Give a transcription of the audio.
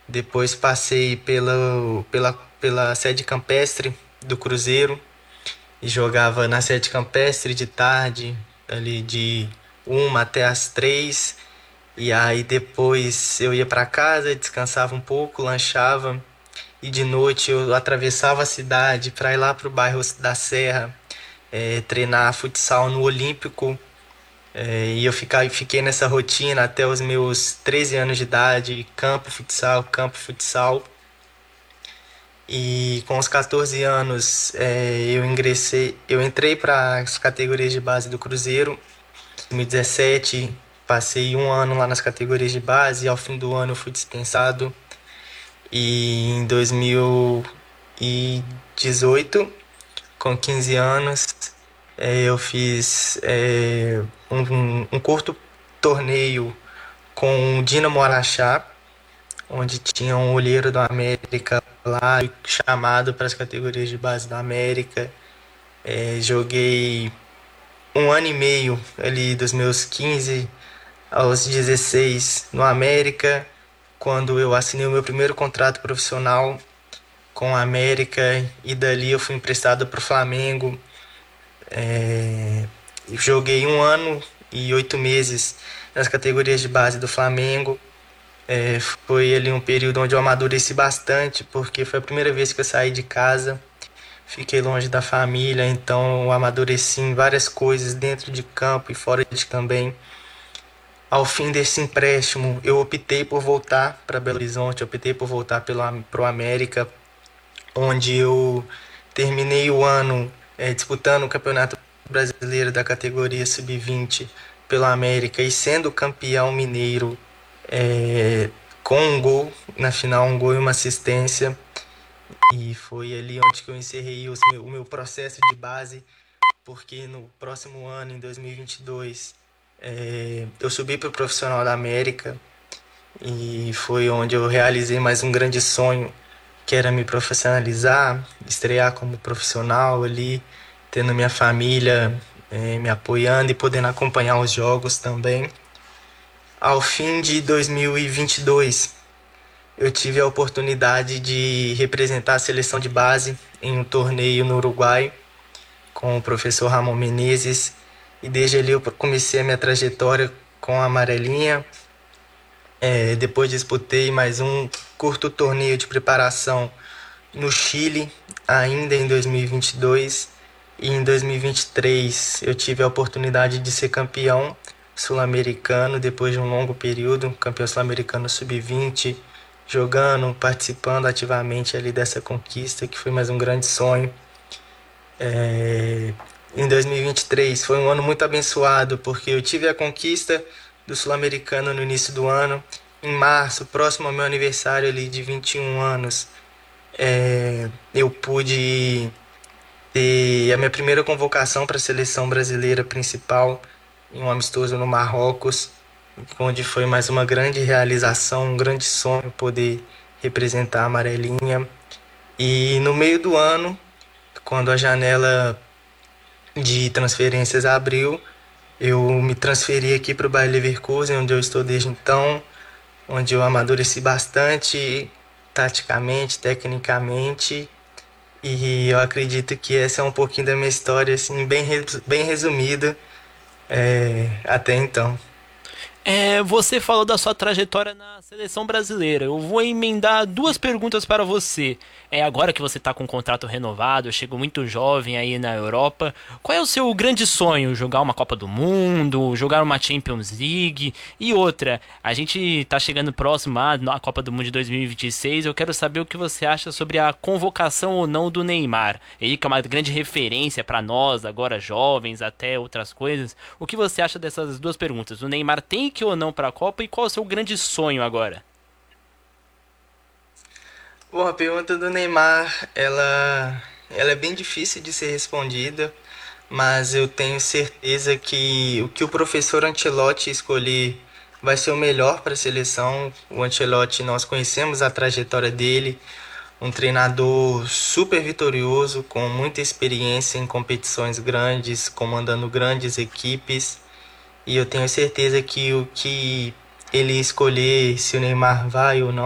Depois passei pela sede campestre do Cruzeiro e jogava na sede campestre de tarde, ali de 1 até as 3. E aí depois eu ia para casa, descansava um pouco, lanchava. E de noite eu atravessava a cidade para ir lá pro bairro da Serra, treinar futsal no Olímpico. E fiquei nessa rotina até os meus 13 anos de idade, campo, futsal, campo, futsal. E com os 14 anos eu entrei para as categorias de base do Cruzeiro. Em 2017 passei um ano lá nas categorias de base e ao fim do ano eu fui dispensado. E em 2018, com 15 anos, eu fiz um curto torneio com o Dinamo Araxá, onde tinha um olheiro do América lá, chamado para as categorias de base do América. Joguei um ano e meio ali dos meus 15 aos 16 no América, quando eu assinei o meu primeiro contrato profissional com a América, e dali eu fui emprestado para o Flamengo. Joguei um ano e 8 meses nas categorias de base do Flamengo. Foi ali um período onde eu amadureci bastante, porque foi a primeira vez que eu saí de casa, fiquei longe da família, então eu amadureci em várias coisas dentro de campo e fora de também. Ao fim desse empréstimo, eu optei por voltar para Belo Horizonte, optei por voltar pro América, onde eu terminei o ano disputando o Campeonato Brasileiro da categoria Sub-20 pela América e sendo campeão mineiro, com um gol na final, um gol e uma assistência. E foi ali onde que eu encerrei o meu processo de base, porque no próximo ano, em 2022, eu subi para o Profissional da América e foi onde eu realizei mais um grande sonho, que era me profissionalizar, estrear como profissional ali, tendo minha família me apoiando e podendo acompanhar os jogos também. Ao fim de 2022, eu tive a oportunidade de representar a seleção de base em um torneio no Uruguai com o professor Ramon Menezes, e desde ali eu comecei a minha trajetória com a amarelinha. Depois disputei mais um curto torneio de preparação no Chile, ainda em 2022. E em 2023 eu tive a oportunidade de ser campeão sul-americano depois de um longo período, campeão sul-americano sub-20, jogando, participando ativamente ali dessa conquista, que foi mais um grande sonho. Em 2023 foi um ano muito abençoado, porque eu tive a conquista do sul-americano no início do ano. Em março, próximo ao meu aniversário ali de 21 anos, eu pude ter a minha primeira convocação para a seleção brasileira principal em um amistoso no Marrocos, onde foi mais uma grande realização, um grande sonho poder representar a amarelinha. E no meio do ano, quando a janela de transferências abriu, eu me transferi aqui para o Bayer Leverkusen, onde eu estou desde então, onde eu amadureci bastante, taticamente, tecnicamente, e eu acredito que essa é um pouquinho da minha história, assim, bem resumida, até então. Você falou da sua trajetória na seleção brasileira. Eu vou emendar duas perguntas para você. Agora que você está com um contrato renovado, chegou muito jovem aí na Europa. Qual é o seu grande sonho? Jogar uma Copa do Mundo, jogar uma Champions League? E outra, a gente está chegando próximo à Copa do Mundo de 2026. Eu quero saber o que você acha sobre a convocação ou não do Neymar. Ele que é uma grande referência para nós, agora jovens, até outras coisas. O que você acha dessas duas perguntas? O Neymar tem que ou não para a Copa e qual é o seu grande sonho agora? Bom, a pergunta do Neymar, ela é bem difícil de ser respondida, mas eu tenho certeza que o professor Ancelotti escolher vai ser o melhor para a seleção. O Ancelotti, nós conhecemos a trajetória dele, um treinador super vitorioso, com muita experiência em competições grandes, comandando grandes equipes. E eu tenho certeza que o que ele escolher, se o Neymar vai ou não,